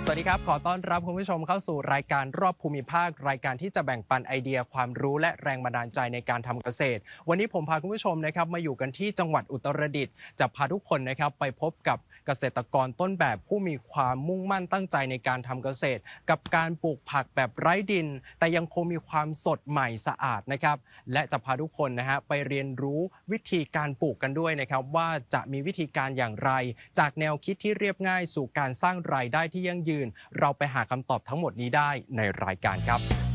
สวัสดีครับขอต้อนรับคุณผู้ชมเข้าสู่รายการรอบภูมิภาครายการที่จะแบ่งปันไอเดียความรู้และแรงบันดาลใจในการทำเกษตรวันนี้ผมพาคุณผู้ชมนะครับมาอยู่กันที่จังหวัดอุตรดิตถ์จะพาทุกคนนะครับไปพบกับเกษตรกรต้นแบบผู้มีความมุ่งมั่นตั้งใจในการทำเกษตรกับการปลูกผักแบบไร้ดินแต่ยังคงมีความสดใหม่สะอาดนะครับและจะพาทุกคนนะฮะไปเรียนรู้วิธีการปลูกกันด้วยนะครับว่าจะมีวิธีการอย่างไรจากแนวคิดที่เรียบง่ายสู่การสร้างรายได้ที่ยั่งยืนเราไปหาคำตอบทั้งหมดนี้ได้ในรายการครับ